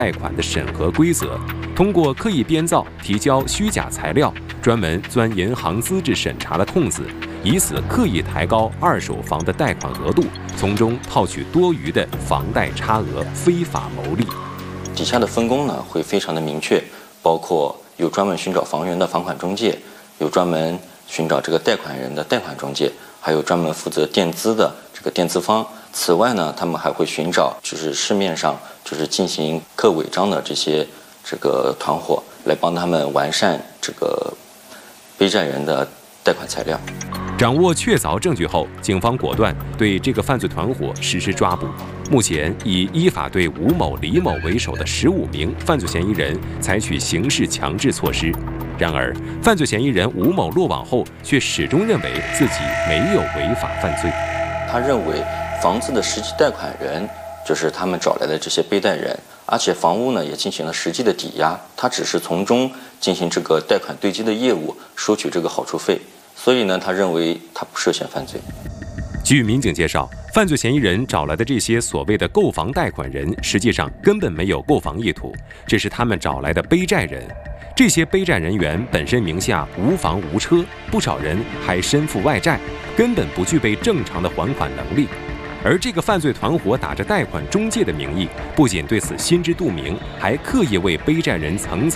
贷款的审核规则，通过刻意编造、提交虚假材料，专门钻银行资质审查的空子，以此刻意抬高二手房的贷款额度，从中套取多余的房贷差额，非法牟利。 底下的分工呢会非常的明确，包括有专门寻找房源的房款中介，有专门寻找这个贷款人的贷款中介，还有专门负责垫资的这个垫资方。此外呢，他们还会寻找市面上进行刻伪章的这个团伙，来帮他们完善这个背债人的贷款材料。 掌握确凿证据后，警方果断对这个犯罪团伙实施抓捕。目前已依法对吴某、李某为首的15名犯罪嫌疑人采取刑事强制措施。然而，犯罪嫌疑人吴某落网后，却始终认为自己没有违法犯罪。 他认为房子的实际贷款人就是他们找来的这些背贷人，而且房屋呢也进行了实际的抵押，他只是从中进行这个贷款对接的业务，收取这个好处费。所以呢，他认为他不涉嫌犯罪。 据民警介绍，犯罪嫌疑人找来的这些所谓的购房贷款人，实际上根本没有购房意图，这是他们找来的背债人。这些背债人员本身名下无房无车，不少人还身负外债，根本不具备正常的还款能力。而这个犯罪团伙打着贷款中介的名义，不仅对此心知肚明，还刻意为背债人层层